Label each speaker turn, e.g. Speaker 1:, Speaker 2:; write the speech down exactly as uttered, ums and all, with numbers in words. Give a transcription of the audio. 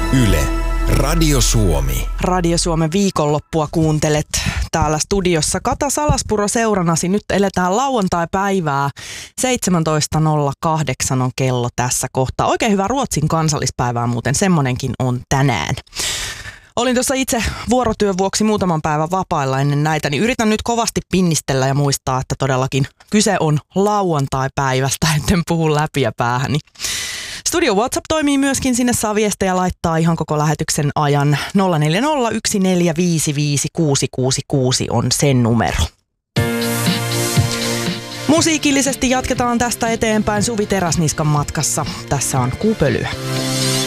Speaker 1: Yle, Radio Suomi.
Speaker 2: Radio Suomen viikonloppua kuuntelet täällä studiossa. Kata Salaspuro seuranasi. Nyt eletään lauantai-päivää. seitsemäntoista nolla kahdeksan on kello tässä kohtaa. Oikein hyvää Ruotsin kansallispäivää muuten. Semmonenkin on tänään. Olin tuossa itse vuorotyön vuoksi muutaman päivän vapailla ennen näitä, niin yritän nyt kovasti pinnistellä ja muistaa, että todellakin kyse on lauantai-päivästä, etten puhu läpi ja päähäni. Studio WhatsApp toimii myöskin, sinne saa viestejä laittaa ihan koko lähetyksen ajan. nolla neljä nolla yksi neljä viisi viisi kuusi kuusi kuusi on sen numero. Musiikillisesti jatketaan tästä eteenpäin Suvi Teräsniskan matkassa. Tässä on Kuupölyä.